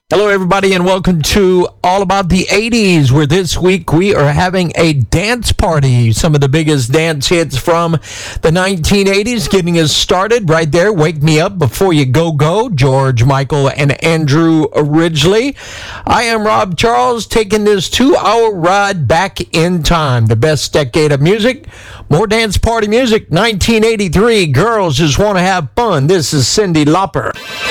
Hello, everybody, and welcome to All About the 80s, where this week we are having a dance party. Some of the biggest dance hits from the 1980s getting us started right there. Wake Me Up Before You Go Go, George Michael and Andrew Ridgeley. I am Rob Charles, taking this 2-hour ride back in time. The best decade of music, more dance party music, 1983. Girls Just Want to Have Fun. This is Cyndi Lauper.